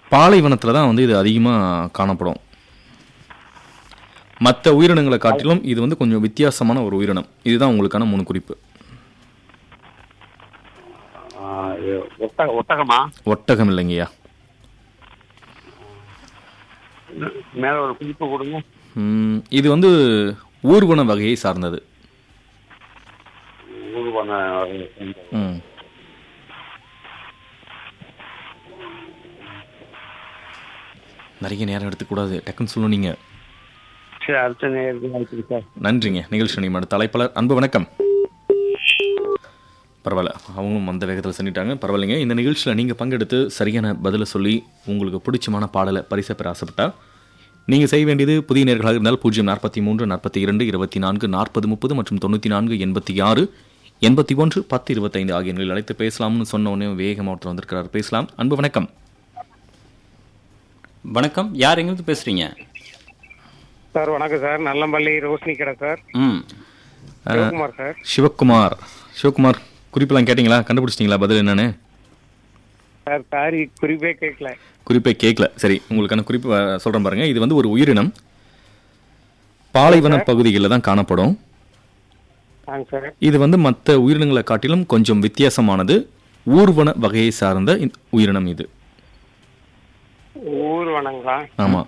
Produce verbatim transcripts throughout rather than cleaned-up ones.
பாலைவனத்தில் தான் வந்து இது அதிகமாக காணப்படும். மற்ற உயிரினங்களை காட்டிலும் இது வந்து கொஞ்சம் வித்தியாசமான ஒரு உயிரினம். இதுதான் உங்களுக்கான மூணு குறிப்பு. ஆ, இது ஒட்டக ஒட்டகமா? ஒட்டகம் இல்லைங்கய்யா. மேல ஒரு குறிப்பு கொடுங்க. ம், இது வந்து ஊர்வன வகையை சார்ந்தது. ஊர்வன ம் நிறைய நேரம் எடுத்துக்கூடாது, டக்குன்னு சொல்லணும் நீங்கள். சரி, அடுத்த நேரம் வாய்ப்பு சார். நன்றிங்க. நிகழ்ச்சி நிமிட தலைப்பாளர் அன்பு வணக்கம். பரவாயில்ல, அவங்களும் அந்த வேகத்தில் செஞ்சிட்டாங்க. பரவாயில்லைங்க. இந்த நிகழ்ச்சியில் நீங்கள் பங்கெடுத்து சரியான பதிலை சொல்லி உங்களுக்கு பிடிச்சமான பாடலை பரிசை பெற ஆசைப்பட்டா நீங்கள் செய்ய வேண்டியது புதிய நேர்களாக இருந்தால் பூஜ்ஜியம் நாற்பத்தி மூன்று நாற்பத்தி இரண்டு இருபத்தி நான்கு நாற்பது முப்பது மற்றும் தொண்ணூற்றி நான்கு எண்பத்தி ஆறு எண்பத்தி ஒன்று பத்து இருபத்தைந்து ஆகிய நிலையில் அழைத்து பேசலாம்னு சொன்ன உடனே வேகமாக ஒருத்தர் வந்திருக்கிறார். பேசலாம். அன்பு வணக்கம். வணக்கம். யார் எங்கிருந்து பேசுறீங்க? சார் வணக்கம் சார். நல்லம்பள்ளி ரோஷினி கடை சார். ம் சிவகுமார் சார். சிவக்குமார். சிவக்குமார், குறிப்பெல்லாம் கேட்டிங்களா? கண்டுபிடிச்சிட்டிங்களா பதில் என்னன்னு? சார் சாரி, குறிப்பே கேட்கல. குறிப்பே கேட்கல. சரி, உங்களுக்கான குறிப்பு அஹ், சொல்றேன் பாருங்க. இது வந்து ஒரு உயிரினம். பாலைவன பகுதிகளில் தான் காணப்படும். ஆங்க சார். இது வந்து மற்ற உயிரினங்களை காட்டிலும் கொஞ்சம் வித்தியாசமானது. ஊர்வன வகையை சார்ந்த இந்த உயிரினம் இது. ஊர்வனங்களா? ஆமா.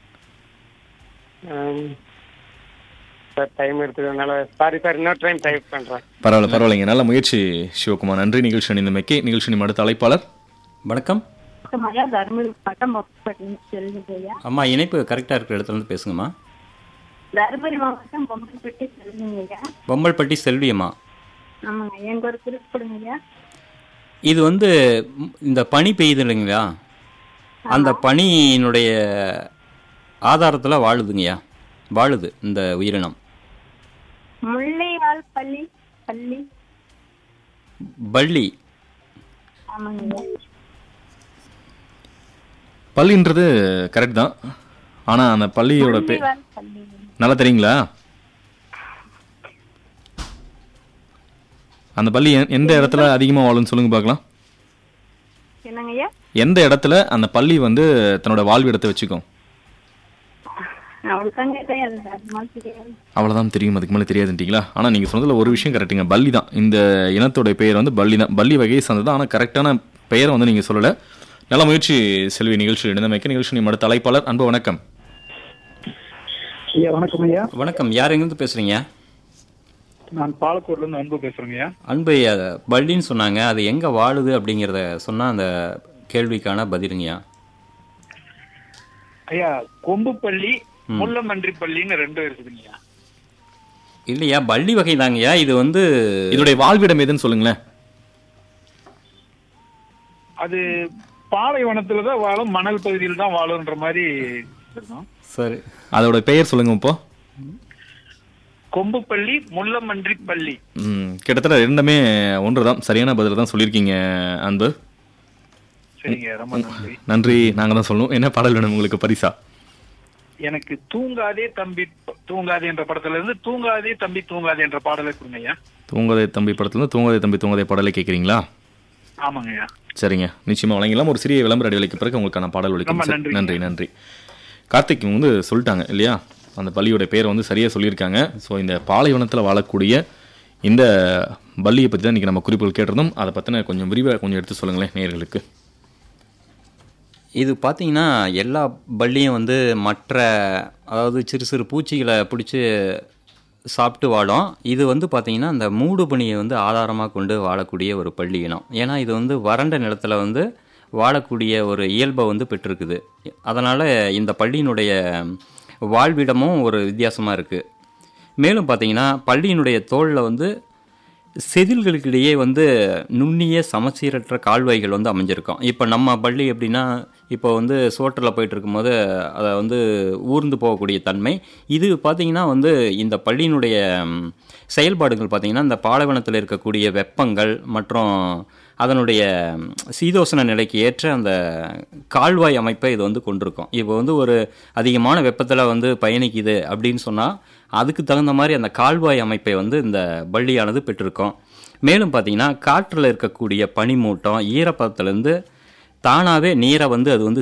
ம். சார் டைம் எடுத்துக்கிறதுனால சாரி சார், இன்னொரு டைம் டைப் பண்றேன். பரவாயில்ல பரவாயில்லைங்க. நல்ல முயற்சி சிவகுமார். நன்றி. நிகழ்ச்சி அணிந்தமைக்கு. நிகழ்ச்சி நிமிட தலைப்பாளர் வணக்கம். ஐயா தர்மபுரி மாவட்டம் பொம்மல்பட்டி செல்விங்கய்யா. அம்மா, இணைப்பு கரெக்டாக இருக்கிற இடத்துல இருந்து பேசுங்கம்மா. தர்மபுரி மாவட்டம் பொம்மல்பட்டி செல்விங்கய்யா. பொம்மல்பட்டி செல்வியம்மா. ஆமாங்க, எங்க ஒரு குறிப்பு கொடுங்கய்யா. இது வந்து ம், இந்த பனி பெய்யுது இல்லைங்களா, அந்த பனியினுடைய ஆதாரத்தில் வாழுதுங்கய்யா. வாழுது இந்த உயிரினம். முல்லைவால் பள்ளி பள்ளி. பள்ளி. ஆமாங்கய்யா. பள்ளின்றது கரெக்ட் தான். ஆனா அந்த பள்ளியோட பே முல்லைவால் பள்ளி. நல்லா தெரியுங்களா? அந்த பள்ளி எ- எந்த இடத்துல அதிகமாக வாழும்னு சொல்லுங்க பார்க்கலாம். என்னங்கய்யா? எந்த இடத்துல அந்த பள்ளி வந்து தன்னோட வாழ்விடத்தை வச்சுக்கும்? அவளுக்காங்க தெரியாது சார், அதனால தெரியாது. அவ்வளோதான் தெரியும், அதுக்கு மேலே தெரியாதுன்ட்டீங்களா? ஆனால் நீங்கள் சொன்னதில் ஒரு விஷயம் கரெக்டுங்க. பள்ளி தான். இந்த இனத்தோட பெயர் வந்து பள்ளி தான். பள்ளி வகையை சார்ந்தது. ஆனால் கரெக்டான பெயரை வந்து நீங்கள் சொல்லலை. நல்ல முயற்சி செல்வி. நிகழ்ச்சி இணைந்தமைக்க. நிகழ்ச்சி நிமிட தலைப்பாளர் அன்பு வணக்கம். ஐயா வணக்கம் ஐயா. வணக்கம். யார் எங்கிருந்து பேசுறீங்க? நான் பாலக்கோட்ல இருந்து அன்பு பேசுறேங்க ஐயா. அன்பு, அது பள்ளின்னு சொன்னாங்க. அது எங்கே வாழுது அப்படிங்கிறத சொன்னால் அந்த கேள்விக்கான பதிலுங்கய்யா. ஐயா கொம்புப்பள்ளி, முள்ளமன்றி பள்ளின்னு ரெண்டும் இருக்குதுங்கய்யா. இல்லையா, பள்ளி வகை தாங்கய்யா. இது வந்து இதோடைய வாழ்விடம் எதுன்னு சொல்லுங்களேன். அது பாலைவனத்துல தான் வாழும், மணல் பகுதியில் தான் வாழுன்ற மாதிரி இருக்கும். சரி, அதோட பெயர் சொல்லுங்க இப்போ. கொம்புப்பள்ளி, முள்ளமன்றி பள்ளி. ம், கிட்டத்தட்ட ரெண்டுமே ஒன்று தான். சரியான பதில் தான் சொல்லியிருக்கீங்க அன்பு. சரிங்க, ரொம்ப நன்றி. நன்றி. நாங்கள் தான் சொல்லணும். என்ன பாடல் வேணும் உங்களுக்கு பரிசா? எனக்கு தூங்காதே தம்பி தூங்காதே என்ற படத்துல இருந்து தூங்காதே தம்பி தூங்காதே என்ற பாடலை கொடுங்க ஐயா. தூங்காதே தம்பி படத்துலேருந்து தூங்காதே தம்பி தூங்காதே பாடலை கேட்குறீங்களா? ஆமாங்க ஐயா. சரிங்க, நிச்சயமாக வழங்கலாம். ஒரு சிறிய விளம்பர இடைவெளிக்கு பிறகு உங்களுக்கான பாடல் ரொம்ப ஒழிக்கும். நன்றிங்க. நன்றி நன்றி. கார்த்திக் வந்து சொல்லிட்டாங்க இல்லையா, அந்த பள்ளியோட பேரை வந்து சரியாக சொல்லியிருக்காங்க. ஸோ இந்த பாலைவனத்தில் வாழக்கூடிய இந்த பள்ளியை பற்றி தான் இன்றைக்கி நம்ம குறிப்புகள் கேட்டிருந்தோம். அதை பற்றின கொஞ்சம் விரிவாக கொஞ்சம் எடுத்து சொல்லுங்களேன் நேயர்களுக்கு. இது பார்த்தீங்கன்னா எல்லா பள்ளியும் வந்து மற்ற, அதாவது சிறு சிறு பூச்சிகளை பிடிச்சி சாப்பிட்டு வாழும். இது வந்து பார்த்தீங்கன்னா அந்த மூடு பனியை வந்து ஆதாரமாக கொண்டு வாழக்கூடிய ஒரு பள்ளி இனம். ஏன்னா இது வந்து வறண்ட நிலத்தில் வந்து வாழக்கூடிய ஒரு இயல்பை வந்து பெற்றிருக்குது. அதனால் இந்த பள்ளியினுடைய வாழ்விடமும் ஒரு வித்தியாசமாக இருக்குது. மேலும் பார்த்தீங்கன்னா பள்ளியினுடைய தோலில் வந்து செதில்களுக்கிடையே வந்து நுண்ணிய சமச்சீரற்ற கால்வாய்கள் வந்து அமைஞ்சிருக்கும். இப்போ நம்ம பள்ளி எப்படின்னா, இப்போ வந்து சோற்றில் போயிட்டு இருக்கும்போது அதை வந்து ஊர்ந்து போகக்கூடிய தன்மை. இது பார்த்திங்கன்னா வந்து இந்த பள்ளியினுடைய செயல்பாடுகள் பார்த்திங்கன்னா இந்த பாலைவனத்தில் இருக்கக்கூடிய வெப்பங்கள் மற்றும் அதனுடைய சீதோசன நிலைக்கு ஏற்ற அந்த கால்வாய் அமைப்பை இது வந்து கொண்டிருக்கும். இப்போ வந்து ஒரு அதிகமான வெப்பத்தில் வந்து பயணிக்குது அப்படின்னு சொன்னால் அதுக்கு தகுந்த மாதிரி அந்த கால்வாய் அமைப்பை வந்து இந்த பள்ளியானது பெற்றிருக்கும். மேலும் பார்த்திங்கன்னா காற்றில் இருக்கக்கூடிய பனிமூட்டம் ஈரப்பதத்திலேருந்து தானாகவே நீரை வந்து அது வந்து